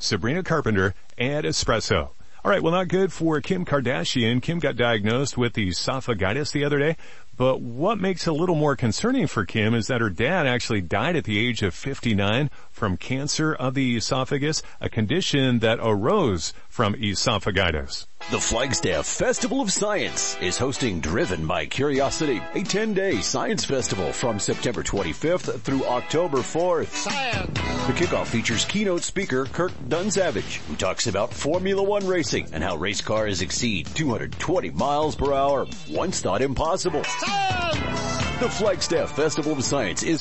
Sabrina Carpenter, and Espresso. All right, well, not good for Kim Kardashian. Kim got diagnosed with esophagitis the other day. But what makes it a little more concerning for Kim is that her dad actually died at the age of 59 from cancer of the esophagus, a condition that arose from esophagitis. The Flagstaff Festival of Science is hosting Driven by Curiosity, a 10-day science festival from September 25th through October 4th. Science! The kickoff features keynote speaker Kirk Dunsavage, who talks about Formula One racing and how race cars exceed 220 miles per hour, once thought impossible. Science! The Flagstaff Festival of Science is